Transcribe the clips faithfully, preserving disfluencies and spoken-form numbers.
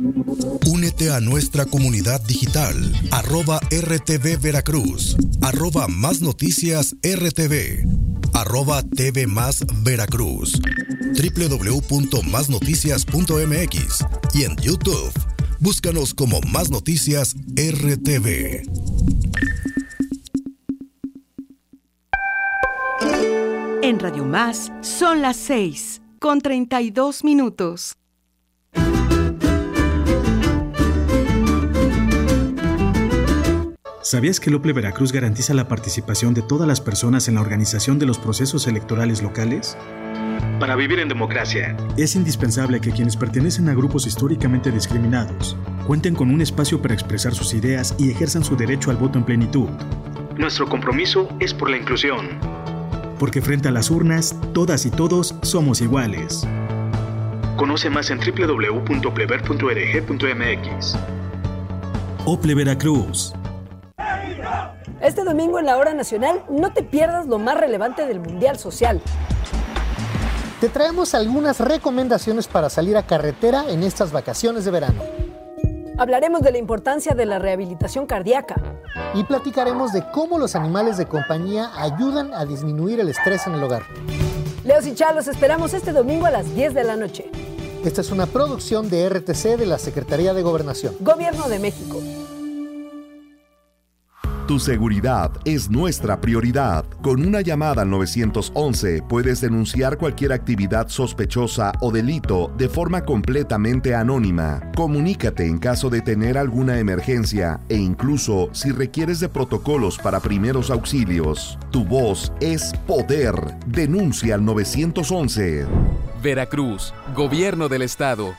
Únete a nuestra comunidad digital, arroba R T V Veracruz, arroba Más Noticias R T V, arroba T V Más Veracruz, doble u doble u doble u punto más noticias punto m x y en YouTube, búscanos como Más Noticias R T V. En Radio Más son las seis con treinta y dos minutos. ¿Sabías que el OPLE Veracruz garantiza la participación de todas las personas en la organización de los procesos electorales locales? Para vivir en democracia, es indispensable que quienes pertenecen a grupos históricamente discriminados cuenten con un espacio para expresar sus ideas y ejerzan su derecho al voto en plenitud. Nuestro compromiso es por la inclusión. Porque frente a las urnas, todas y todos somos iguales. Conoce más en doble u doble u doble u punto oplever punto org punto m x. OPLE Veracruz. Este domingo en la Hora Nacional no te pierdas lo más relevante del Mundial Social. Te traemos algunas recomendaciones para salir a carretera en estas vacaciones de verano. Hablaremos de la importancia de la rehabilitación cardíaca. Y platicaremos de cómo los animales de compañía ayudan a disminuir el estrés en el hogar. Leos y Chá, los esperamos este domingo a las diez de la noche. Esta es una producción de R T C de la Secretaría de Gobernación. Gobierno de México. Tu seguridad es nuestra prioridad. Con una llamada al nueve once puedes denunciar cualquier actividad sospechosa o delito de forma completamente anónima. Comunícate en caso de tener alguna emergencia e incluso si requieres de protocolos para primeros auxilios. Tu voz es poder. Denuncia al nueve once. Veracruz, Gobierno del Estado.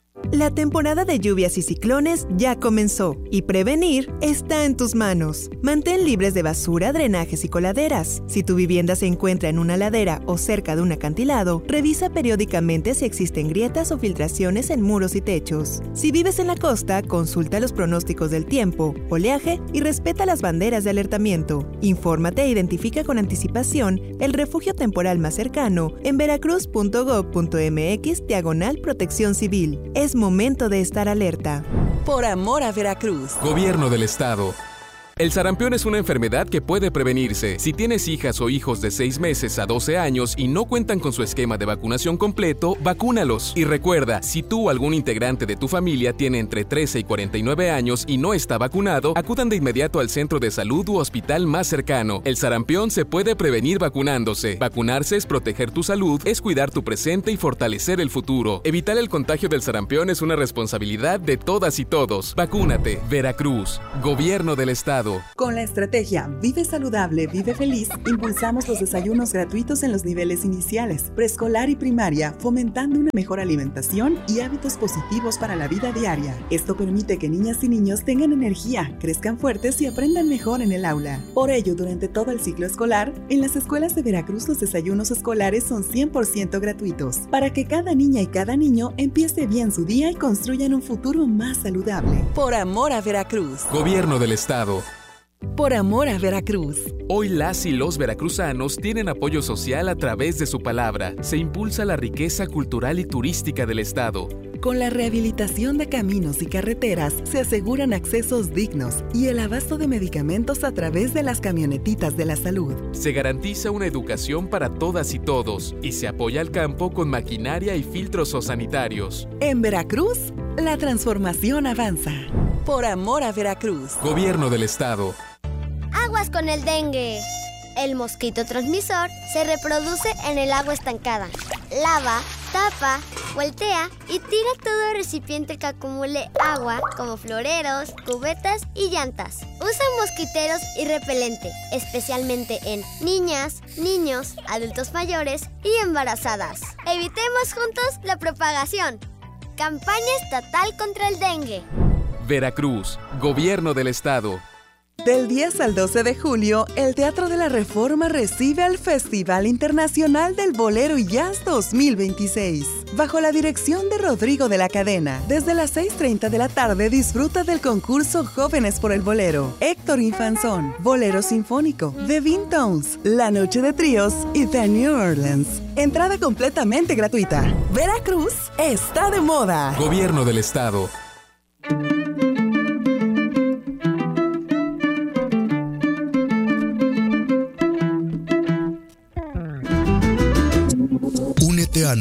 La temporada de lluvias y ciclones ya comenzó y prevenir está en tus manos. Mantén libres de basura, drenajes y coladeras. Si tu vivienda se encuentra en una ladera o cerca de un acantilado, revisa periódicamente si existen grietas o filtraciones en muros y techos. Si vives en la costa, consulta los pronósticos del tiempo, oleaje y respeta las banderas de alertamiento. Infórmate e identifica con anticipación el refugio temporal más cercano en veracruz punto gob punto m x diagonal protección civil. Es momento de estar alerta. Por amor a Veracruz. Gobierno del Estado. El sarampión es una enfermedad que puede prevenirse. Si tienes hijas o hijos de seis meses a doce años y no cuentan con su esquema de vacunación completo, vacúnalos. Y recuerda, si tú o algún integrante de tu familia tiene entre trece y cuarenta y nueve años y no está vacunado, acudan de inmediato al centro de salud u hospital más cercano. El sarampión se puede prevenir vacunándose. Vacunarse es proteger tu salud, es cuidar tu presente y fortalecer el futuro. Evitar el contagio del sarampión es una responsabilidad de todas y todos. Vacúnate. Veracruz, Gobierno del Estado. Con la estrategia Vive Saludable, Vive Feliz, impulsamos los desayunos gratuitos en los niveles iniciales, preescolar y primaria, fomentando una mejor alimentación y hábitos positivos para la vida diaria. Esto permite que niñas y niños tengan energía, crezcan fuertes y aprendan mejor en el aula. Por ello, durante todo el ciclo escolar, en las escuelas de Veracruz los desayunos escolares son cien por ciento gratuitos, para que cada niña y cada niño empiece bien su día y construyan un futuro más saludable. Por amor a Veracruz. Gobierno del Estado. Por amor a Veracruz. Hoy las y los veracruzanos tienen apoyo social a través de su palabra. Se impulsa la riqueza cultural y turística del Estado. Con la rehabilitación de caminos y carreteras se aseguran accesos dignos y el abasto de medicamentos a través de las camionetitas de la salud. Se garantiza una educación para todas y todos y se apoya al campo con maquinaria y filtros sanitarios. En Veracruz, la transformación avanza. Por amor a Veracruz. Gobierno del Estado. Aguas con el dengue. El mosquito transmisor se reproduce en el agua estancada. Lava, tapa, voltea y tira todo recipiente que acumule agua, como floreros, cubetas y llantas. Usa mosquiteros y repelente, especialmente en niñas, niños, adultos mayores y embarazadas. Evitemos juntos la propagación. Campaña estatal contra el dengue. Veracruz, Gobierno del Estado. Del diez al doce de julio, el Teatro de la Reforma recibe al Festival Internacional del Bolero y Jazz dos mil veintiséis. Bajo la dirección de Rodrigo de la Cadena, desde las seis treinta de la tarde disfruta del concurso Jóvenes por el Bolero, Héctor Infanzón, Bolero Sinfónico, The Vintones, La Noche de Tríos y The New Orleans. Entrada completamente gratuita. Veracruz está de moda. Gobierno del Estado.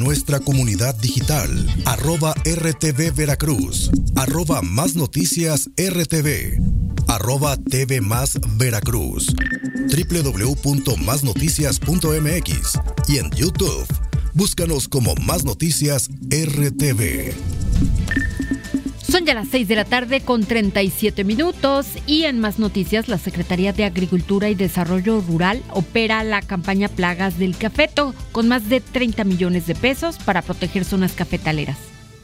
nuestra comunidad digital, arroba R T V Veracruz, arroba Más Noticias R T V, arroba T V Más Veracruz, doble u doble u doble u punto más noticias punto m x y en YouTube. Búscanos como Más Noticias R T V. Son ya las seis de la tarde con treinta y siete minutos y en Más Noticias la Secretaría de Agricultura y Desarrollo Rural opera la campaña Plagas del Cafeto con más de treinta millones de pesos para proteger zonas cafetaleras.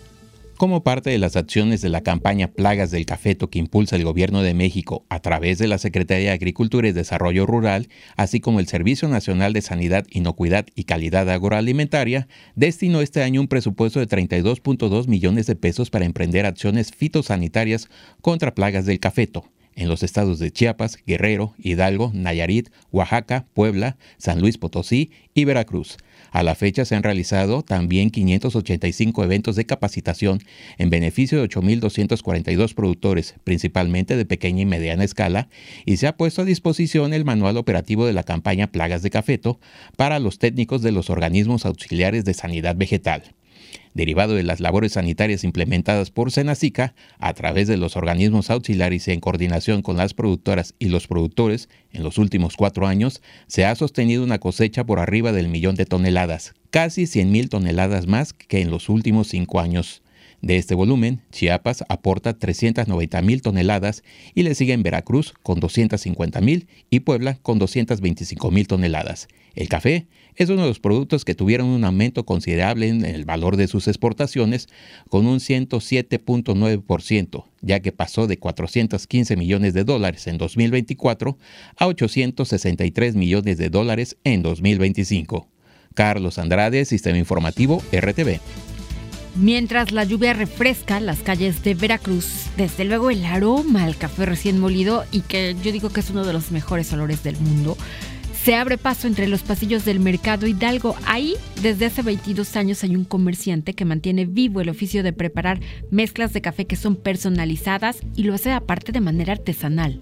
Como parte de las acciones de la campaña Plagas del Cafeto que impulsa el Gobierno de México a través de la Secretaría de Agricultura y Desarrollo Rural, así como el Servicio Nacional de Sanidad, Inocuidad y Calidad Agroalimentaria, destinó este año un presupuesto de treinta y dos punto dos millones de pesos para emprender acciones fitosanitarias contra plagas del cafeto en los estados de Chiapas, Guerrero, Hidalgo, Nayarit, Oaxaca, Puebla, San Luis Potosí y Veracruz. A la fecha se han realizado también quinientos ochenta y cinco eventos de capacitación en beneficio de ocho mil doscientos cuarenta y dos productores, principalmente de pequeña y mediana escala, y se ha puesto a disposición el manual operativo de la campaña Plagas de Cafeto para los técnicos de los organismos auxiliares de sanidad vegetal. Derivado de las labores sanitarias implementadas por Senacica, a través de los organismos auxiliares y en coordinación con las productoras y los productores, en los últimos cuatro años, se ha sostenido una cosecha por arriba del millón de toneladas, casi cien mil toneladas más que en los últimos cinco años. De este volumen, Chiapas aporta trescientas noventa mil toneladas y le siguen Veracruz con doscientas cincuenta mil y Puebla con doscientas veinticinco mil toneladas. El café es uno de los productos que tuvieron un aumento considerable en el valor de sus exportaciones con un ciento siete punto nueve por ciento, ya que pasó de cuatrocientos quince millones de dólares en dos mil veinticuatro a ochocientos sesenta y tres millones de dólares en dos mil veinticinco. Carlos Andrade, Sistema Informativo R T V. Mientras la lluvia refresca las calles de Veracruz, desde luego el aroma al café recién molido, y que yo digo que es uno de los mejores olores del mundo, se abre paso entre los pasillos del Mercado Hidalgo. Ahí, desde hace veintidós años, hay un comerciante que mantiene vivo el oficio de preparar mezclas de café que son personalizadas y lo hace aparte de manera artesanal.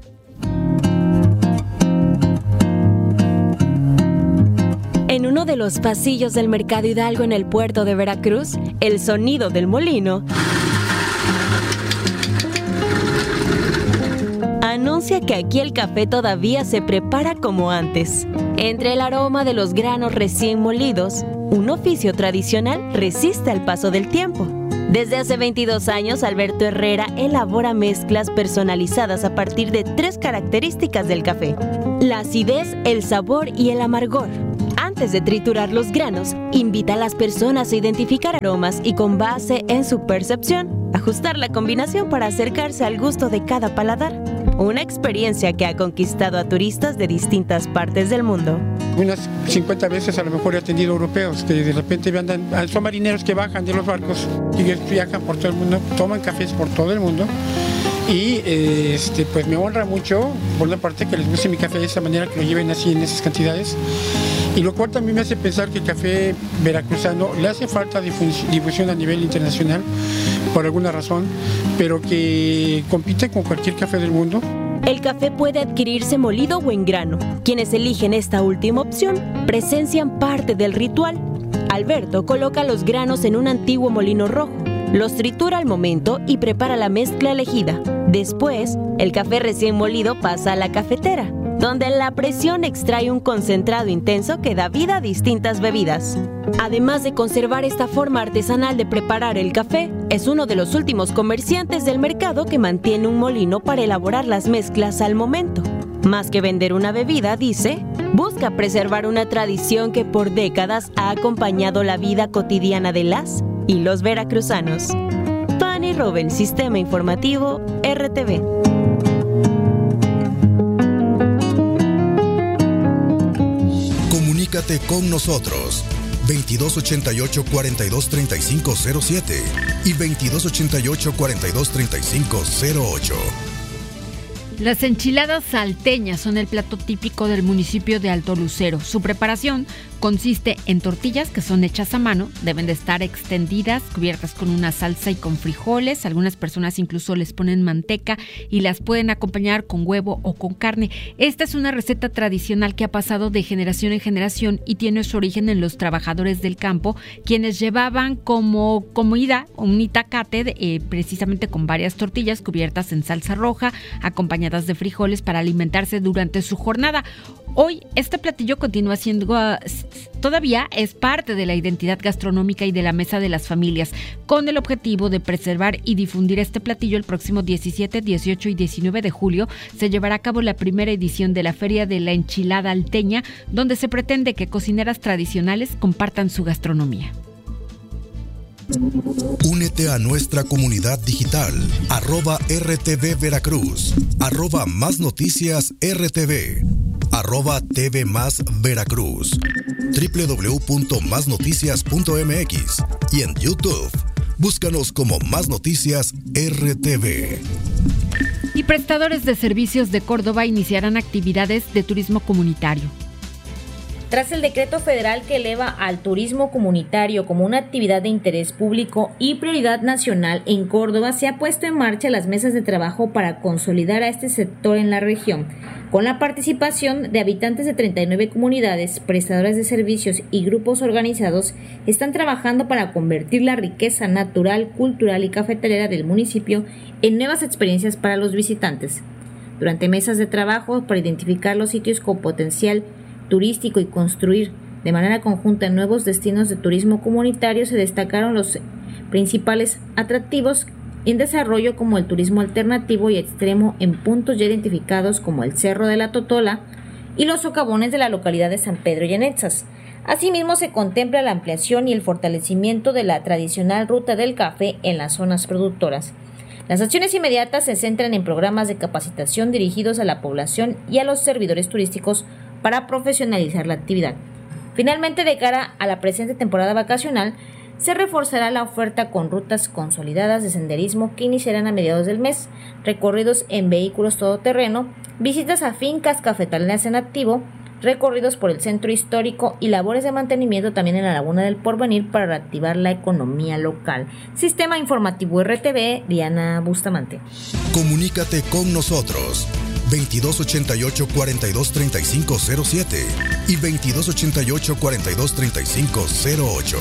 En uno de los pasillos del Mercado Hidalgo en el puerto de Veracruz, el sonido del molino anuncia que aquí el café todavía se prepara como antes. Entre el aroma de los granos recién molidos, un oficio tradicional resiste al paso del tiempo. Desde hace veintidós años, Alberto Herrera elabora mezclas personalizadas a partir de tres características del café: la acidez, el sabor y el amargor. Antes de triturar los granos, invita a las personas a identificar aromas y, con base en su percepción, ajustar la combinación para acercarse al gusto de cada paladar. Una experiencia que ha conquistado a turistas de distintas partes del mundo. Unas cincuenta veces a lo mejor he atendido europeos que de repente andan, son marineros que bajan de los barcos y que viajan por todo el mundo, toman cafés por todo el mundo. Y eh, este, pues me honra mucho, por una parte, que les guste mi café de esa manera, que lo lleven así en esas cantidades. Y lo cual también me hace pensar que el café veracruzano le hace falta difusión a nivel internacional, por alguna razón, pero que compite con cualquier café del mundo. El café puede adquirirse molido o en grano. Quienes eligen esta última opción presencian parte del ritual. Alberto coloca los granos en un antiguo molino rojo, los tritura al momento y prepara la mezcla elegida. Después, el café recién molido pasa a la cafetera, donde la presión extrae un concentrado intenso que da vida a distintas bebidas. Además de conservar esta forma artesanal de preparar el café, es uno de los últimos comerciantes del mercado que mantiene un molino para elaborar las mezclas al momento. Más que vender una bebida, dice, busca preservar una tradición que por décadas ha acompañado la vida cotidiana de las y los veracruzanos. Fanny Robel, Sistema Informativo R T V. Comunícate con nosotros veintidós ochenta y ocho, cuarenta y dos, treinta y cinco cero siete y veintidós ochenta y ocho, cuarenta y dos, treinta y cinco cero ocho. Las enchiladas salteñas son el plato típico del municipio de Alto Lucero. Su preparación Consiste en tortillas que son hechas a mano, deben de estar extendidas, cubiertas con una salsa y con frijoles. Algunas personas incluso les ponen manteca y las pueden acompañar con huevo o con carne. Esta es una receta tradicional que ha pasado de generación en generación y tiene su origen en los trabajadores del campo, quienes llevaban como comida un itacate eh, precisamente con varias tortillas cubiertas en salsa roja, acompañadas de frijoles para alimentarse durante su jornada. Hoy este platillo continúa siendo, uh, todavía es parte de la identidad gastronómica y de la mesa de las familias, con el objetivo de preservar y difundir este platillo. El próximo diecisiete, dieciocho y diecinueve de julio se llevará a cabo la primera edición de la Feria de la Enchilada Alteña, donde se pretende que cocineras tradicionales compartan su gastronomía. Únete a nuestra comunidad digital, arroba R T V Veracruz, arroba Más Noticias R T V, arroba T V Más Veracruz, doble u doble u doble u punto más noticias punto m x y en YouTube. Búscanos como Más Noticias R T V. Y prestadores de servicios de Córdoba iniciarán actividades de turismo comunitario. Tras el decreto federal que eleva al turismo comunitario como una actividad de interés público y prioridad nacional en Córdoba, se ha puesto en marcha las mesas de trabajo para consolidar a este sector en la región, con la participación de habitantes de treinta y nueve comunidades, prestadores de servicios y grupos organizados. Están trabajando para convertir la riqueza natural, cultural y cafetalera del municipio en nuevas experiencias para los visitantes. Durante mesas de trabajo para identificar los sitios con potencial turístico y construir de manera conjunta nuevos destinos de turismo comunitario, se destacaron los principales atractivos en desarrollo como el turismo alternativo y extremo en puntos ya identificados como el Cerro de la Totola y los socavones de la localidad de San Pedro Llanexas. Asimismo, se contempla la ampliación y el fortalecimiento de la tradicional ruta del café en las zonas productoras. Las acciones inmediatas se centran en programas de capacitación dirigidos a la población y a los servidores turísticos para profesionalizar la actividad. Finalmente, de cara a la presente temporada vacacional, se reforzará la oferta con rutas consolidadas de senderismo que iniciarán a mediados del mes, recorridos en vehículos todoterreno, visitas a fincas cafetaleras en activo, recorridos por el centro histórico y labores de mantenimiento también en la Laguna del Porvenir para reactivar la economía local. Sistema Informativo R T V, Diana Bustamante. Comunícate con nosotros. veintidós ochenta y ocho, cuarenta y dos, treinta y cinco cero siete y veintidós ochenta y ocho, cuarenta y dos, treinta y cinco cero ocho.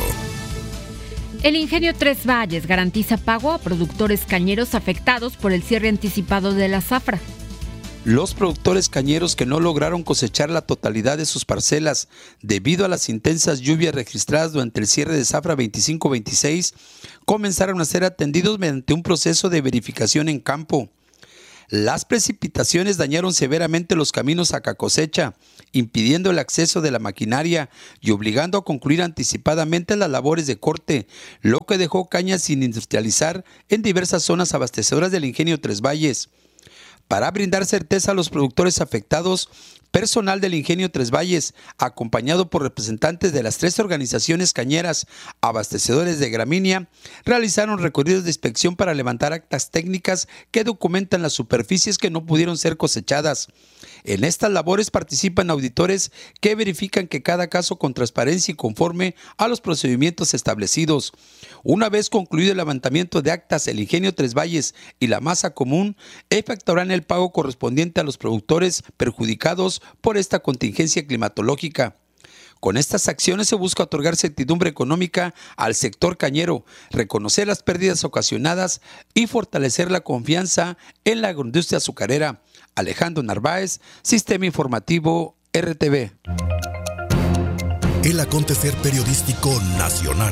El Ingenio Tres Valles garantiza pago a productores cañeros afectados por el cierre anticipado de la zafra. Los productores cañeros que no lograron cosechar la totalidad de sus parcelas debido a las intensas lluvias registradas durante el cierre de zafra veinticinco veintiséis comenzaron a ser atendidos mediante un proceso de verificación en campo. Las precipitaciones dañaron severamente los caminos a cosecha, impidiendo el acceso de la maquinaria y obligando a concluir anticipadamente las labores de corte, lo que dejó cañas sin industrializar en diversas zonas abastecedoras del Ingenio Tres Valles. Para brindar certeza a los productores afectados, personal del Ingenio Tres Valles, acompañado por representantes de las tres organizaciones cañeras abastecedores de gramínea, realizaron recorridos de inspección para levantar actas técnicas que documentan las superficies que no pudieron ser cosechadas. En estas labores participan auditores que verifican que cada caso con transparencia y conforme a los procedimientos establecidos. Una vez concluido el levantamiento de actas, el Ingenio Tres Valles y la masa común efectuarán el pago correspondiente a los productores perjudicados por esta contingencia climatológica. Con estas acciones se busca otorgar certidumbre económica al sector cañero, reconocer las pérdidas ocasionadas y fortalecer la confianza en la agroindustria azucarera. Alejandro Narváez, Sistema Informativo R T V. El acontecer periodístico nacional.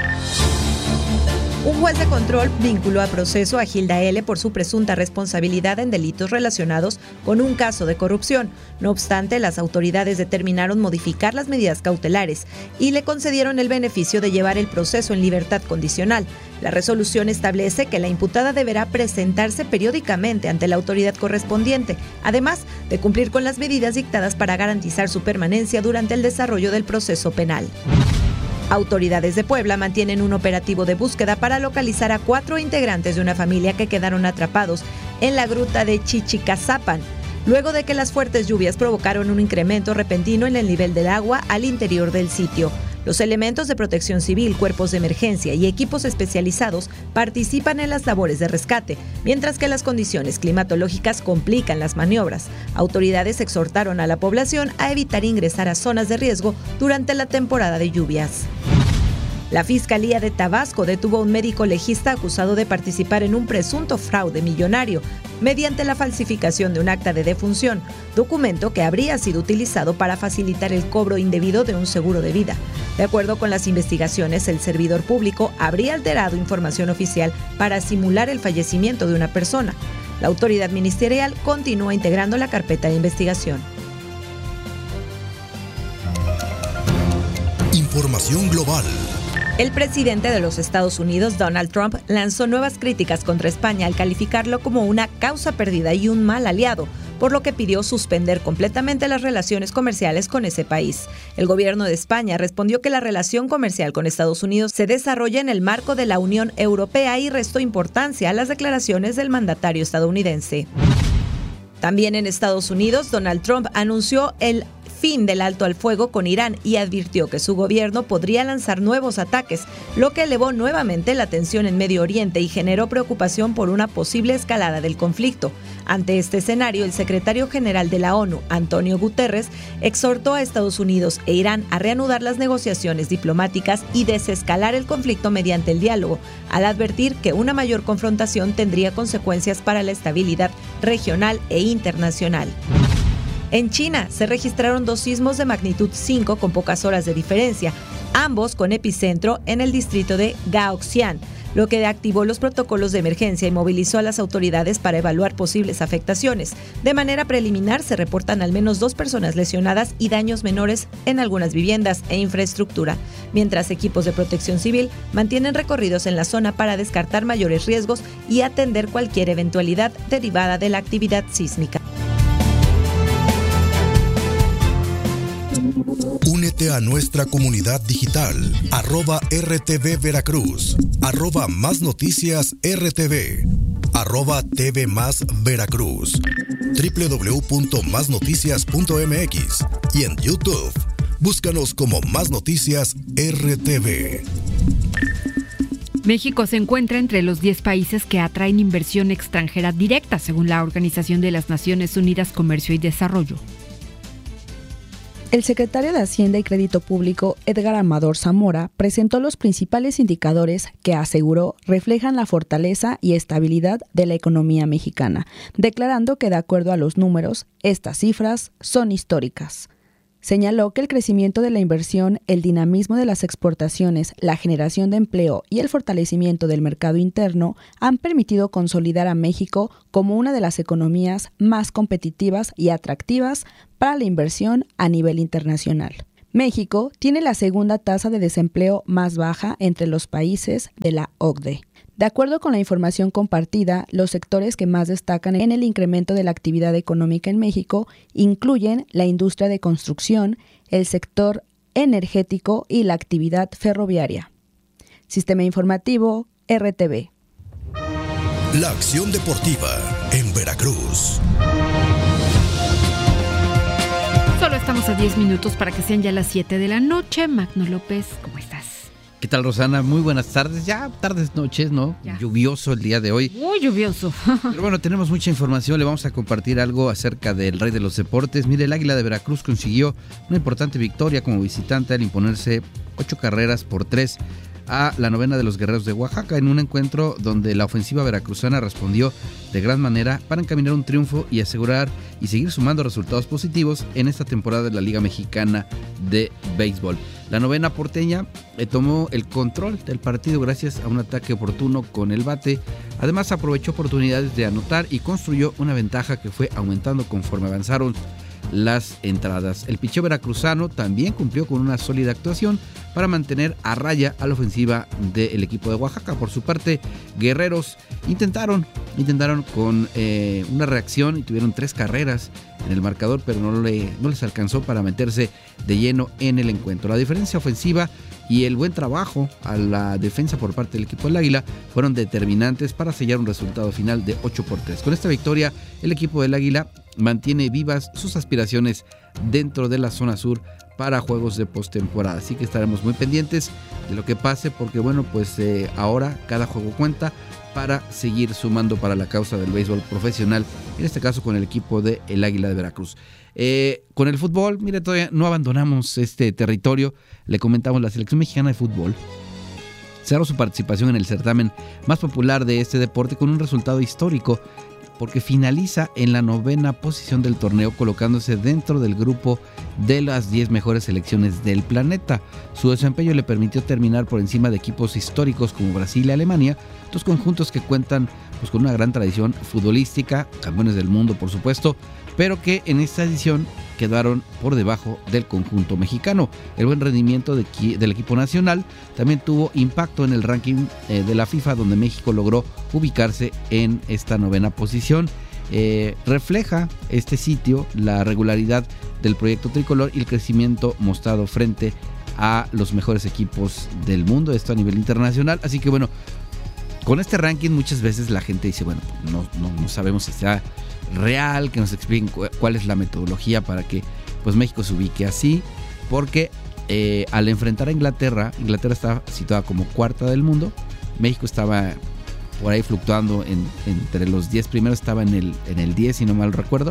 Un juez de control vinculó a proceso a Gilda L. por su presunta responsabilidad en delitos relacionados con un caso de corrupción. No obstante, las autoridades determinaron modificar las medidas cautelares y le concedieron el beneficio de llevar el proceso en libertad condicional. La resolución establece que la imputada deberá presentarse periódicamente ante la autoridad correspondiente, además de cumplir con las medidas dictadas para garantizar su permanencia durante el desarrollo del proceso penal. Autoridades de Puebla mantienen un operativo de búsqueda para localizar a cuatro integrantes de una familia que quedaron atrapados en la gruta de Chichicazapan. luego de que las fuertes lluvias provocaron un incremento repentino en el nivel del agua al interior del sitio. Los elementos de protección civil, cuerpos de emergencia y equipos especializados participan en las labores de rescate, mientras que las condiciones climatológicas complican las maniobras. Autoridades exhortaron a la población a evitar ingresar a zonas de riesgo durante la temporada de lluvias. La Fiscalía de Tabasco detuvo a un médico legista acusado de participar en un presunto fraude millonario mediante la falsificación de un acta de defunción, documento que habría sido utilizado para facilitar el cobro indebido de un seguro de vida. De acuerdo con las investigaciones, el servidor público habría alterado información oficial para simular el fallecimiento de una persona. La autoridad ministerial continúa integrando la carpeta de investigación. Información global. El presidente de los Estados Unidos, Donald Trump, lanzó nuevas críticas contra España al calificarlo como una causa perdida y un mal aliado, por lo que pidió suspender completamente las relaciones comerciales con ese país. El gobierno de España respondió que la relación comercial con Estados Unidos se desarrolla en el marco de la Unión Europea y restó importancia a las declaraciones del mandatario estadounidense. También en Estados Unidos, Donald Trump anunció el fin del alto al fuego con Irán y advirtió que su gobierno podría lanzar nuevos ataques, lo que elevó nuevamente la tensión en Medio Oriente y generó preocupación por una posible escalada del conflicto. Ante este escenario, el secretario general de la ONU, Antonio Guterres, exhortó a Estados Unidos e Irán a reanudar las negociaciones diplomáticas y desescalar el conflicto mediante el diálogo, al advertir que una mayor confrontación tendría consecuencias para la estabilidad regional e internacional. En China se registraron dos sismos de magnitud cinco con pocas horas de diferencia, ambos con epicentro en el distrito de Gaoxian, lo que activó los protocolos de emergencia y movilizó a las autoridades para evaluar posibles afectaciones. De manera preliminar se reportan al menos dos personas lesionadas y daños menores en algunas viviendas e infraestructura, mientras equipos de protección civil mantienen recorridos en la zona para descartar mayores riesgos y atender cualquier eventualidad derivada de la actividad sísmica. Únete a nuestra comunidad digital, arroba R T V Veracruz, arroba Más Noticias R T V, arroba T V Más Veracruz, doble u doble u doble u punto más noticias punto m x y en YouTube. Búscanos como Más Noticias R T V. México se encuentra entre los diez países que atraen inversión extranjera directa, según la Organización de las Naciones Unidas Comercio y Desarrollo. El secretario de Hacienda y Crédito Público, Edgar Amador Zamora, presentó los principales indicadores que aseguró reflejan la fortaleza y estabilidad de la economía mexicana, declarando que de acuerdo a los números, estas cifras son históricas. Señaló que el crecimiento de la inversión, el dinamismo de las exportaciones, la generación de empleo y el fortalecimiento del mercado interno han permitido consolidar a México como una de las economías más competitivas y atractivas para la inversión a nivel internacional. México tiene la segunda tasa de desempleo más baja entre los países de la O C D E. De acuerdo con la información compartida, los sectores que más destacan en el incremento de la actividad económica en México incluyen la industria de construcción, el sector energético y la actividad ferroviaria. Sistema Informativo R T V. La acción deportiva en Veracruz. Solo estamos a diez minutos para que sean ya las siete de la noche. Magno López, ¿cómo estás? ¿Qué tal, Rosana? Muy buenas tardes. Ya tardes, noches, ¿no? Ya. Lluvioso el día de hoy. Muy lluvioso. Pero bueno, tenemos mucha información. Le vamos a compartir algo acerca del rey de los deportes. Mire, el Águila de Veracruz consiguió una importante victoria como visitante al imponerse ocho carreras por tres a la novena de los Guerreros de Oaxaca en un encuentro donde la ofensiva veracruzana respondió de gran manera para encaminar un triunfo y asegurar y seguir sumando resultados positivos en esta temporada de la Liga Mexicana de Béisbol. La novena porteña eh, tomó el control del partido gracias a un ataque oportuno con el bate. Además aprovechó oportunidades de anotar y construyó una ventaja que fue aumentando conforme avanzaron las entradas. El picheo veracruzano también cumplió con una sólida actuación para mantener a raya a la ofensiva del equipo de Oaxaca. Por su parte, Guerreros intentaron, intentaron con eh, una reacción y tuvieron tres carreras en el marcador, pero no, le, no les alcanzó para meterse de lleno en el encuentro. La diferencia ofensiva y el buen trabajo a la defensa por parte del equipo del Águila fueron determinantes para sellar un resultado final de ocho por tres. Con esta victoria, el equipo del Águila mantiene vivas sus aspiraciones dentro de la zona sur para juegos de postemporada. Así que estaremos muy pendientes de lo que pase, porque bueno, pues eh, ahora cada juego cuenta para seguir sumando para la causa del béisbol profesional, en este caso con el equipo de el Águila de Veracruz. Eh, con el fútbol, mire, todavía no abandonamos este territorio. Le comentamos, la selección mexicana de fútbol cerró su participación en el certamen más popular de este deporte con un resultado histórico, porque finaliza en la novena posición del torneo, colocándose dentro del grupo de las diez mejores selecciones del planeta. Su desempeño le permitió terminar por encima de equipos históricos como Brasil y Alemania, dos conjuntos que cuentan pues, con una gran tradición futbolística, campeones del mundo por supuesto, pero que en esta edición quedaron por debajo del conjunto mexicano. El buen rendimiento de, del equipo nacional también tuvo impacto en el ranking eh, de la FIFA, donde México logró ubicarse en esta novena posición. Eh, refleja este sitio la regularidad del proyecto tricolor y el crecimiento mostrado frente a los mejores equipos del mundo, esto a nivel internacional. Así que bueno, con este ranking muchas veces la gente dice, bueno, no, no, no sabemos si está real, que nos expliquen cu- cuál es la metodología para que pues México se ubique así, porque eh, al enfrentar a Inglaterra, Inglaterra estaba situada como cuarta del mundo, México estaba por ahí fluctuando en, entre los diez primeros, estaba en el, en el diez si no mal recuerdo,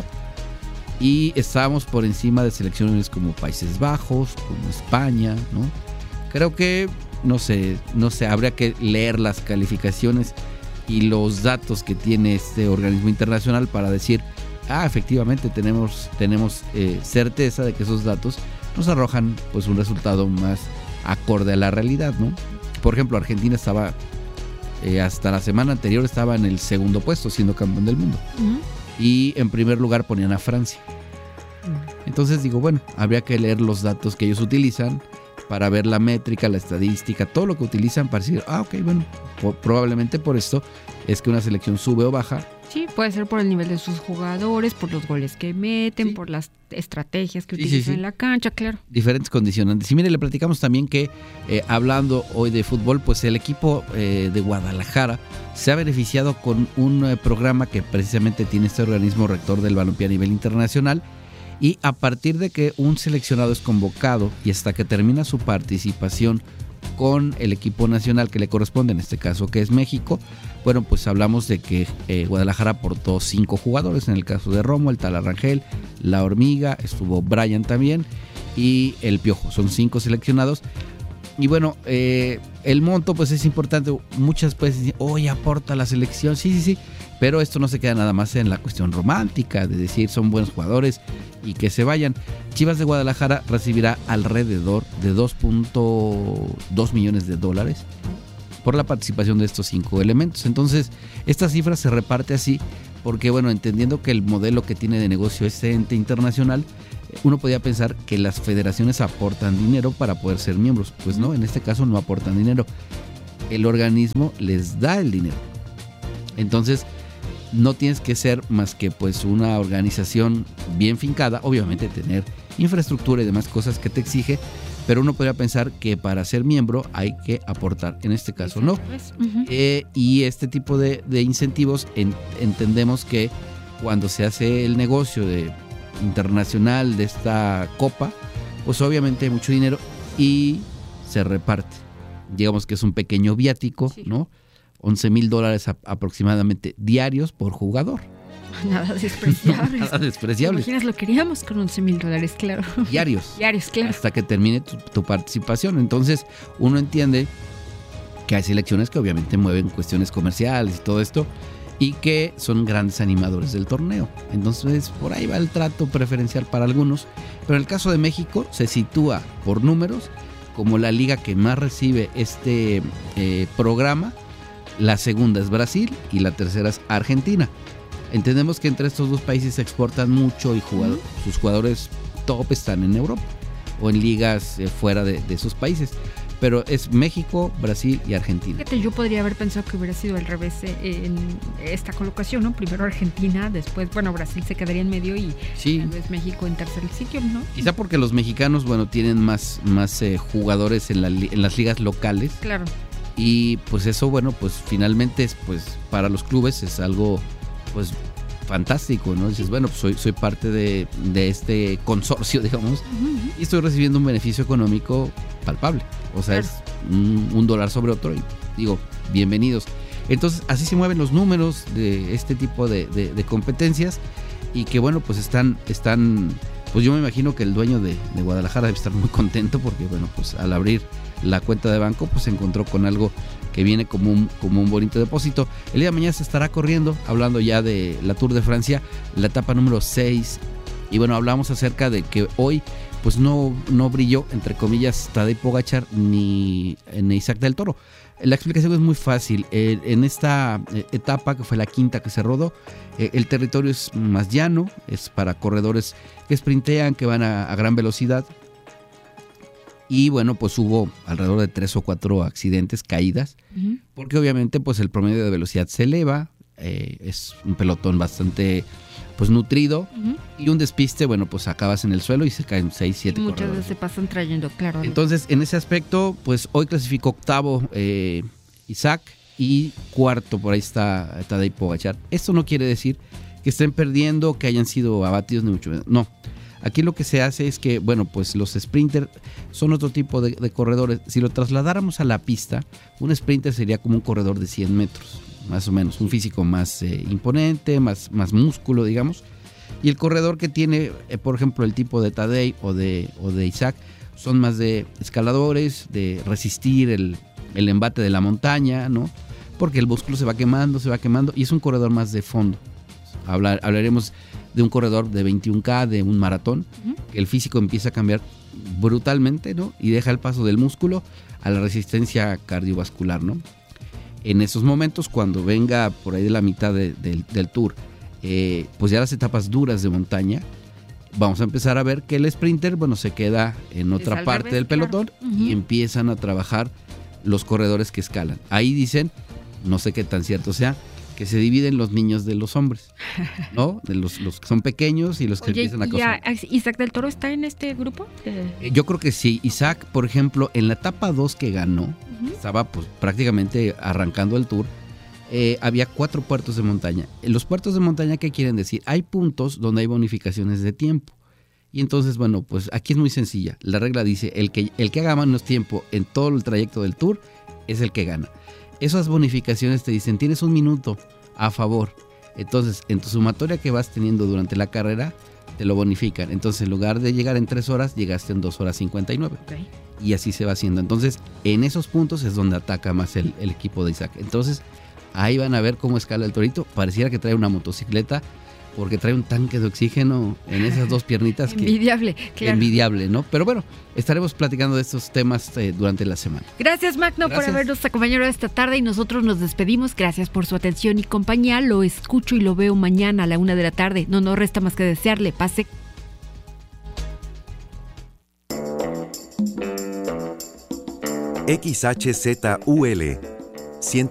y estábamos por encima de selecciones como Países Bajos, como España, ¿no? Creo que, no sé, no sé, habría que leer las calificaciones y los datos que tiene este organismo internacional para decir, ah, efectivamente tenemos, tenemos eh, certeza de que esos datos nos arrojan pues un resultado más acorde a la realidad, ¿no? Por ejemplo, Argentina estaba, eh, hasta la semana anterior estaba en el segundo puesto siendo campeón del mundo. Uh-huh. Y en primer lugar ponían a Francia. Uh-huh. Entonces digo, bueno, habría que leer los datos que ellos utilizan para ver la métrica, la estadística, todo lo que utilizan para decir, ah, ok, bueno, por, probablemente por esto es que una selección sube o baja. Sí, puede ser por el nivel de sus jugadores, por los goles que meten, sí, por las estrategias que sí, utilizan sí, sí. en la cancha, claro. Diferentes condicionantes. Y mire, le platicamos también que, eh, hablando hoy de fútbol, pues el equipo eh, de Guadalajara se ha beneficiado con un eh, programa que precisamente tiene este organismo rector del balompié a nivel internacional. Y a partir de que un seleccionado es convocado y hasta que termina su participación con el equipo nacional que le corresponde, en este caso que es México, bueno, pues hablamos de que eh, Guadalajara aportó cinco jugadores, en el caso de Romo, el Tal Arrangel, La Hormiga, estuvo Brian también y el Piojo, son cinco seleccionados. Y bueno, eh, el monto pues es importante, muchas veces dicen, oye, aporta la selección, sí, sí, sí, pero esto no se queda nada más en la cuestión romántica, de decir son buenos jugadores y que se vayan. Chivas de Guadalajara recibirá alrededor de dos punto dos millones de dólares por la participación de estos cinco elementos. Entonces, esta cifra se reparte así porque, bueno, entendiendo que el modelo que tiene de negocio este ente internacional, uno podía pensar que las federaciones aportan dinero para poder ser miembros. Pues no, en este caso no aportan dinero. El organismo les da el dinero. Entonces, no tienes que ser más que pues una organización bien fincada, obviamente tener infraestructura y demás cosas que te exige, pero uno podría pensar que para ser miembro hay que aportar, en este caso no. Uh-huh. Eh, y este tipo de, de incentivos en, entendemos que cuando se hace el negocio de, internacional de esta copa, pues obviamente hay mucho dinero y se reparte. Digamos que es un pequeño viático, sí, ¿no? once mil dólares aproximadamente diarios por jugador. Nada despreciable. Nada despreciable. Imaginas, lo queríamos con once mil dólares, claro. Diarios. Diarios, claro. Hasta que termine tu, tu participación. Entonces, uno entiende que hay selecciones que obviamente mueven cuestiones comerciales y todo esto, y que son grandes animadores del torneo. Entonces, por ahí va el trato preferencial para algunos. Pero en el caso de México, se sitúa por números como la liga que más recibe este eh, programa. La segunda es Brasil y la tercera es Argentina. Entendemos que entre estos dos países se exportan mucho y jugador, uh-huh. sus jugadores top están en Europa o en ligas eh, fuera de, de esos países. Pero es México, Brasil y Argentina. Fíjate, yo podría haber pensado que hubiera sido al revés en esta colocación, ¿no? Primero Argentina, después, bueno, Brasil se quedaría en medio y sí, tal vez México en tercer sitio, ¿no? Quizá porque los mexicanos, bueno, tienen más, más eh, jugadores en, la, en las ligas locales. Claro. Y pues eso, bueno, pues finalmente es, pues para los clubes es algo pues fantástico, ¿no? Dices, bueno, pues soy, soy parte de, de este consorcio, digamos, uh-huh. y estoy recibiendo un beneficio económico palpable. O sea, claro. es un, un dólar sobre otro y digo, bienvenidos. Entonces, así se mueven los números de este tipo de, de, de competencias y que, bueno, pues están, están, pues yo me imagino que el dueño de, de Guadalajara debe estar muy contento porque, bueno, pues al abrir la cuenta de banco, pues se encontró con algo que viene como un, como un bonito depósito. El día de mañana se estará corriendo, hablando ya de la Tour de Francia, la etapa número seis. Y bueno, hablamos acerca de que hoy pues no, no brilló, entre comillas, Tadej Pogačar ni, ni Isaac del Toro. La explicación es muy fácil. Eh, en esta etapa, que fue la quinta que se rodó, eh, el territorio es más llano, es para corredores que sprintean, que van a, a gran velocidad. Y bueno, pues hubo alrededor de tres o cuatro accidentes, caídas, uh-huh. porque obviamente pues el promedio de velocidad se eleva, eh, es un pelotón bastante pues nutrido, uh-huh. y un despiste, bueno, pues acabas en el suelo y se caen seis, siete corredores. Muchas veces se pasan trayendo, claro. Entonces, en ese aspecto, pues hoy clasificó octavo eh, Isaac y cuarto, por ahí está Tadej Pogačar. Esto no quiere decir que estén perdiendo, que hayan sido abatidos, ni mucho menos, no. Aquí lo que se hace es que, bueno, pues los sprinters son otro tipo de, de corredores. Si lo trasladáramos a la pista, un sprinter sería como un corredor de cien metros, más o menos. Un físico más eh, imponente, más, más músculo, digamos. Y el corredor que tiene, eh, por ejemplo, el tipo de Tadej o de, o de Isaac, son más de escaladores, de resistir el, el embate de la montaña, ¿no? Porque el músculo se va quemando, se va quemando, y es un corredor más de fondo. Hablar, hablaremos de un corredor de veintiún K, de un maratón, uh-huh. que el físico empieza a cambiar brutalmente, ¿no? Y deja el paso del músculo a la resistencia cardiovascular, ¿no? En esos momentos, cuando venga por ahí de la mitad de, de, del tour, eh, pues ya las etapas duras de montaña, vamos a empezar a ver que el sprinter, bueno, se queda en otra parte revés, del pelotón, claro. uh-huh. y empiezan a trabajar los corredores que escalan. Ahí dicen, no sé qué tan cierto sea, que se dividen los niños de los hombres, ¿no? De los, los que son pequeños y los que Oye, empiezan a cosar. ¿Isaac del Toro está en este grupo? Eh, yo creo que sí. Isaac, por ejemplo, en la etapa dos que ganó, uh-huh. estaba pues prácticamente arrancando el tour, eh, había cuatro puertos de montaña. Los puertos de montaña, ¿qué quieren decir? Hay puntos donde hay bonificaciones de tiempo. Y entonces, bueno, pues aquí es muy sencilla. La regla dice, el que, el que haga menos tiempo en todo el trayecto del tour es el que gana. Esas bonificaciones te dicen, tienes un minuto a favor. Entonces, en tu sumatoria que vas teniendo durante la carrera, te lo bonifican. Entonces, en lugar de llegar en tres horas, llegaste en dos horas cincuenta y nueve. Okay. Y así se va haciendo. Entonces, en esos puntos es donde ataca más el, el equipo de Isaac. Entonces, ahí van a ver cómo escala el torito. Pareciera que trae una motocicleta, porque trae un tanque de oxígeno en esas dos piernitas. Que, envidiable, claro. Envidiable, ¿no? Pero bueno, estaremos platicando de estos temas eh, durante la semana. Gracias, Magno, Gracias. por habernos acompañado esta tarde y nosotros nos despedimos. Gracias por su atención y compañía. Lo escucho y lo veo mañana a la una de la tarde. No nos resta más que desearle pase. X H Z U L ciento